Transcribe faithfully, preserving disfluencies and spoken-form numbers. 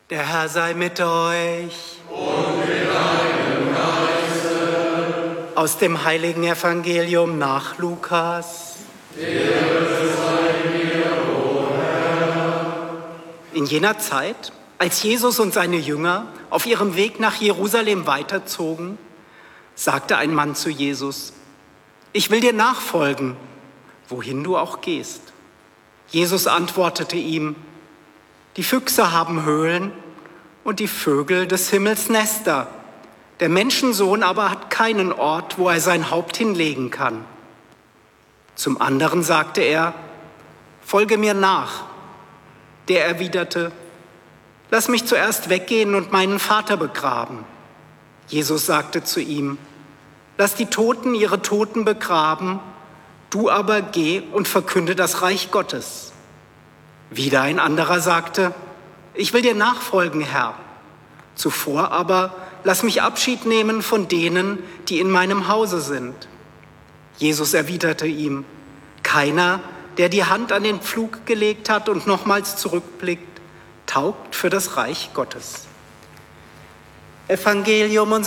Der Herr sei mit euch. Und mit deinem Geiste. Aus dem heiligen Evangelium nach Lukas. Ehre sei dir, o Herr. In jener Zeit, als Jesus und seine Jünger auf ihrem Weg nach Jerusalem weiterzogen, sagte ein Mann zu Jesus: Ich will dir nachfolgen, wohin du auch gehst. Jesus antwortete ihm: Die Füchse haben Höhlen und die Vögel des Himmels Nester. Der Menschensohn aber hat keinen Ort, wo er sein Haupt hinlegen kann. Zum anderen sagte er: Folge mir nach. Der erwiderte: Lass mich zuerst weggehen und meinen Vater begraben. Jesus sagte zu ihm: Lass die Toten ihre Toten begraben, du aber geh und verkünde das Reich Gottes. Wieder ein anderer sagte: Ich will dir nachfolgen, Herr. Zuvor aber lass mich Abschied nehmen von denen, die in meinem Hause sind. Jesus erwiderte ihm: Keiner, der die Hand an den Pflug gelegt hat und nochmals zurückblickt, taugt für das Reich Gottes. Evangelium unseres